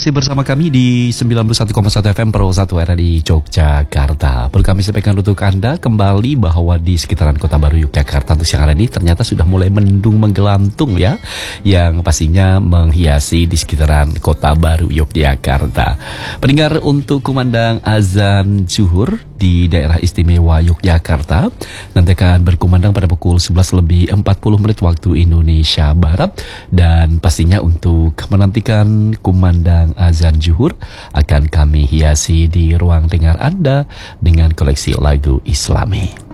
masih bersama kami di 91,1 FM Pro 1 era di Yogyakarta. Perlu kami sampaikan untuk Anda kembali bahwa di sekitaran Kota Baru Yogyakarta untuk siang hari ini ternyata sudah mulai mendung menggelantung ya, yang pastinya menghiasi di sekitaran Kota Baru Yogyakarta. Pendengar, untuk kumandang azan zuhur di daerah istimewa Yogyakarta nanti akan berkumandang pada pukul 11:40 waktu Indonesia Barat, dan pastinya untuk menantikan kumandang azan zuhur akan kami hiasi di ruang dengar Anda dengan koleksi lagu Islami.